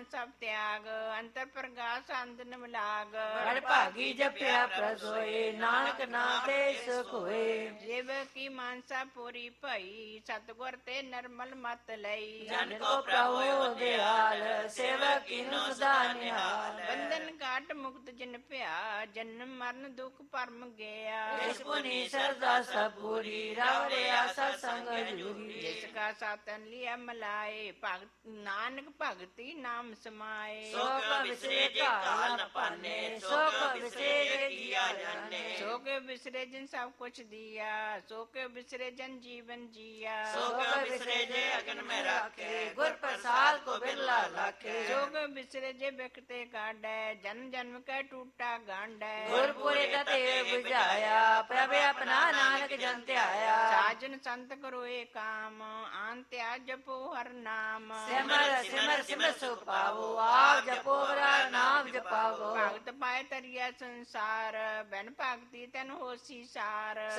ਸਭ ਤਿਆਗ ਅੰਤਰ ਪ੍ਰਗਾਸ ਅੰਦਨ ਮਿਲਾਗ ਬੜ ਭਾਗੀ ਜਪਿਆ ਪ੍ਰਸੋਏ ਨਾਨਕ ਨਾਮ ਦੇ ਸੁਖ ਹੋਏ ਜਿਵ ਕੀ ਮਾਨਸਾ ਪੂਰੀ ਭਈ ਸਤਗੁਰ ਤੇ ਨਰਮਲ ਮਤ ਲਈ ਜਨ ਕੋ ਪ੍ਰਭੂ ਦਿਆਲ ਸੇਵਕ ਕੀਨੁ ਸਦਾ ਨਿਹਾਲ ਬੰਧਨ ਘਾਟ ਮੁਕਤ ਜਿਨ ਭਿਆ ਜਨਮ ਮਰਨ ਦੁਖ ਭਰਮ ਗਿਆ ਇਸ ਪੁਨੀ ਸਰਦਾ ਸਭ ਪੂਰੀ ਰਵ ਰਿਆ ਸਤ ਸੰਗ ਜੂਰੀ ਜਿਸ ਕਾ ਸਾਤਨ ਲਿਆ ਮਲਾਏ ਭਗਤ ਨਾਨਕ ਭਗਤੀ ਨਾਮ ਸਮਾਏ ਸੋਕ ਵਿਸਰੇ ਕਾਲ ਨ ਪਾਨੇ ਸੋਕ ਵਿਸਰੇ ਜੇ ਕੀਆ ਜਾਣੇ ਸੋਕ ਵਿਸਰੇ ਜਿਨ ਸਭ ਕੁਛ ਦਿਆ ਸੋਕ ਵਿਸਰੇ ਜਨ ਜੀਵਨ ਜੀਆ ਸੋਕ ਵਿਸਰੇ ਜੇ ਅਗਨ ਮੈਂ ਰਾਖੇ ਗੁਰ ਪ੍ਰਸਾਦ ਕੋ ਬਿਰਲਾ ਲਾਖੇ ਸੋਕ ਵਿਸਰੇ ਜੇ ਬਿਖਤੇ ਕਾਢੈ ਜਨ ਜਨਮ ਕੈ ਟੂਟਾ ਗਾਂਢੈ ਗੁਰਪੁਰੇ ਕਤੇ 부ਝਾਇਆ ਪ੍ਰਭ ਆਪਣਾ ਨਾਨਕ ਜਨ ਧਿਆਇਆ ਸਾਜਨ ਸੰਤ ਕਰੋਏ ਕਾਮ ਆਂਤਿਆ ਜਪੋ ਹਰ ਨਾਮ ਸਿਮਰ ਸਿਮਰ ਸਿਮਰ ਸੁਖ ਪਾਵੋ ਆਪ ਜਪੋ ਵਰਾ ਨਾਮ ਜਪਾਵੋ ਭਗਤ ਪਾਏ ਤਰੀਆ ਸੰਸਾਰ ਬਨ ਭਗਤੀ ਤਨ ਹੋਸੀ ਸਾਰ